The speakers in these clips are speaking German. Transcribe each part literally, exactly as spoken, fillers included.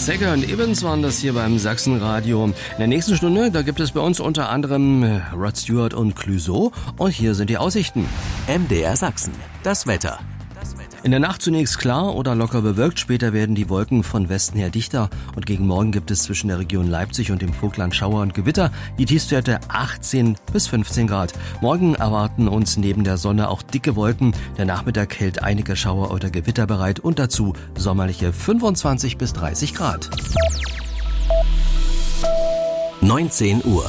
Segger und Evans waren das hier beim Sachsenradio. In der nächsten Stunde, da gibt es bei uns unter anderem Rod Stewart und Clouseau. Und hier sind die Aussichten. M D R Sachsen, das Wetter. In der Nacht zunächst klar oder locker bewölkt, später werden die Wolken von Westen her dichter und gegen Morgen gibt es zwischen der Region Leipzig und dem Vogtland Schauer und Gewitter. Die Tiefstwerte achtzehn bis fünfzehn Grad. Morgen erwarten uns neben der Sonne auch dicke Wolken. Der Nachmittag hält einige Schauer oder Gewitter bereit und dazu sommerliche fünfundzwanzig bis dreißig Grad. neunzehn Uhr.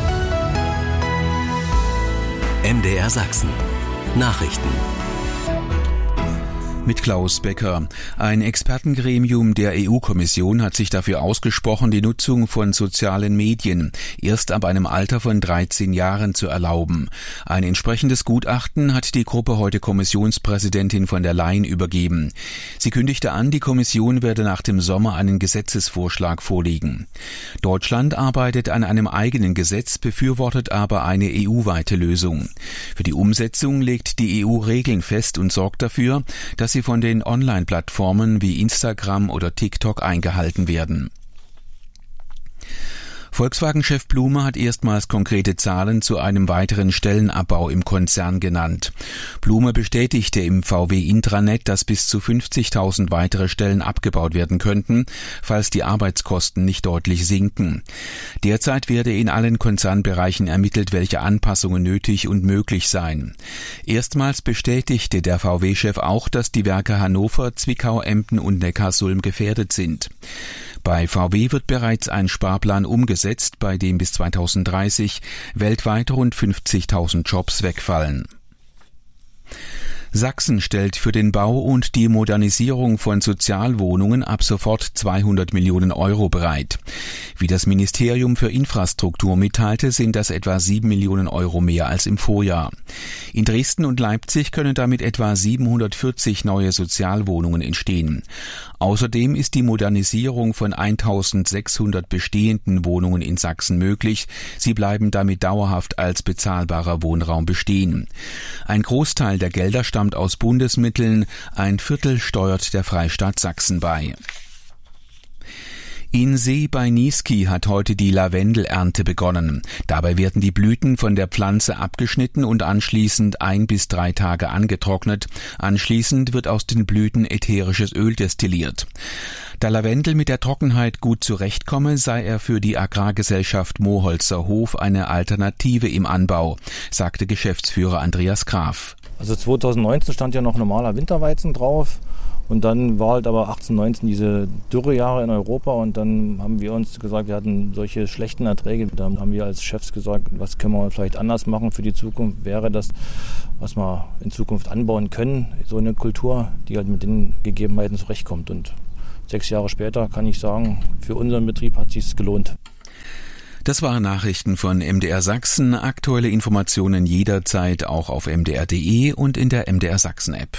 M D R Sachsen. Nachrichten. Mit Klaus Becker. Ein Expertengremium der E U-Kommission hat sich dafür ausgesprochen, die Nutzung von sozialen Medien erst ab einem Alter von dreizehn Jahren zu erlauben. Ein entsprechendes Gutachten hat die Gruppe heute Kommissionspräsidentin von der Leyen übergeben. Sie kündigte an, die Kommission werde nach dem Sommer einen Gesetzesvorschlag vorlegen. Deutschland arbeitet an einem eigenen Gesetz, befürwortet aber eine E U-weite Lösung. Für die Umsetzung legt die E U Regeln fest und sorgt dafür, dass sie von den Online-Plattformen wie Instagram oder TikTok eingehalten werden. Volkswagen-Chef Blume hat erstmals konkrete Zahlen zu einem weiteren Stellenabbau im Konzern genannt. Blume bestätigte im V W-Intranet, dass bis zu fünfzigtausend weitere Stellen abgebaut werden könnten, falls die Arbeitskosten nicht deutlich sinken. Derzeit werde in allen Konzernbereichen ermittelt, welche Anpassungen nötig und möglich seien. Erstmals bestätigte der V W-Chef auch, dass die Werke Hannover, Zwickau, Emden und Neckarsulm gefährdet sind. Bei V W wird bereits ein Sparplan umgesetzt, bei dem bis zweitausenddreißig weltweit rund fünfzigtausend Jobs wegfallen. Sachsen stellt für den Bau und die Modernisierung von Sozialwohnungen ab sofort zweihundert Millionen Euro bereit. Wie das Ministerium für Infrastruktur mitteilte, sind das etwa sieben Millionen Euro mehr als im Vorjahr. In Dresden und Leipzig können damit etwa siebenhundertvierzig neue Sozialwohnungen entstehen. Außerdem ist die Modernisierung von eintausendsechshundert bestehenden Wohnungen in Sachsen möglich. Sie bleiben damit dauerhaft als bezahlbarer Wohnraum bestehen. Ein Großteil der Gelder stammt aus Bundesmitteln, ein Viertel steuert der Freistaat Sachsen bei. In See bei Niesky hat heute die Lavendelernte begonnen. Dabei werden die Blüten von der Pflanze abgeschnitten und anschließend ein bis drei Tage angetrocknet. Anschließend wird aus den Blüten ätherisches Öl destilliert. Da Lavendel mit der Trockenheit gut zurechtkomme, sei er für die Agrargesellschaft Moholzer Hof eine Alternative im Anbau, sagte Geschäftsführer Andreas Graf. Also zweitausendneunzehn stand ja noch normaler Winterweizen drauf. Und dann war halt aber achtzehn, neunzehn diese Dürrejahre in Europa und dann haben wir uns gesagt, wir hatten solche schlechten Erträge. Da haben wir als Chefs gesagt, was können wir vielleicht anders machen für die Zukunft, wäre das, was wir in Zukunft anbauen können, so eine Kultur, die halt mit den Gegebenheiten zurechtkommt. Und sechs Jahre später kann ich sagen, für unseren Betrieb hat es sich gelohnt. Das waren Nachrichten von M D R Sachsen. Aktuelle Informationen jederzeit auch auf m d r punkt d e und in der M D R Sachsen App.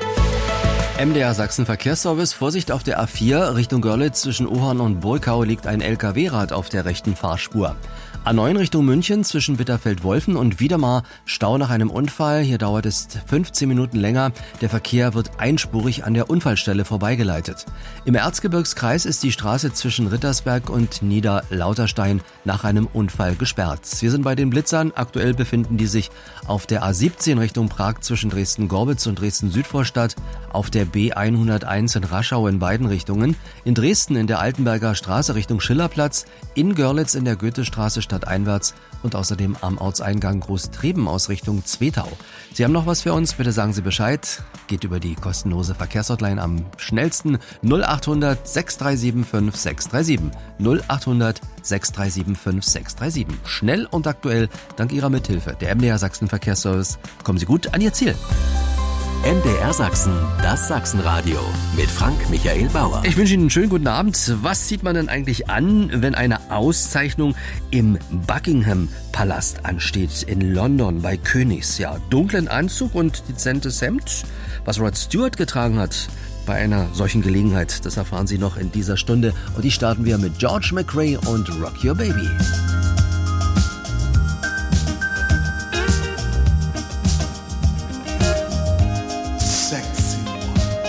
M D R Sachsen Verkehrsservice. Vorsicht auf der A vier Richtung Görlitz zwischen Ohorn und Burgau liegt ein L K W-Rad auf der rechten Fahrspur. A neun Richtung München zwischen Bitterfeld-Wolfen und Wiedemar Stau nach einem Unfall. Hier dauert es fünfzehn Minuten länger. Der Verkehr wird einspurig an der Unfallstelle vorbeigeleitet. Im Erzgebirgskreis ist die Straße zwischen Rittersberg und Niederlauterstein nach einem Unfall gesperrt. Wir sind bei den Blitzern. Aktuell befinden die sich auf der A siebzehn Richtung Prag zwischen Dresden-Gorbitz und Dresden-Südvorstadt, auf der B hunderteins in Raschau in beiden Richtungen, in Dresden in der Altenberger Straße Richtung Schillerplatz, in Görlitz in der Goethestraße stadteinwärts und außerdem am Ortseingang Großtreben aus Richtung Zwetau. Sie haben noch was für uns? Bitte sagen Sie Bescheid. Geht über die kostenlose Verkehrshotline am schnellsten null acht hundert sechs drei sieben fünf sechs drei sieben. null acht hundert sechs drei sieben fünf sechs drei sieben. Schnell und aktuell dank Ihrer Mithilfe. Der M D R Sachsen Verkehrsservice. Kommen Sie gut an Ihr Ziel. M D R Sachsen, das Sachsenradio mit Frank Michael Bauer. Ich wünsche Ihnen einen schönen guten Abend. Was zieht man denn eigentlich an, wenn eine Auszeichnung im Buckingham Palast ansteht in London bei Königs? Ja, dunklen Anzug und dezentes Hemd, was Rod Stewart getragen hat bei einer solchen Gelegenheit. Das erfahren Sie noch in dieser Stunde. Und die starten wir mit George McRae und Rock Your Baby.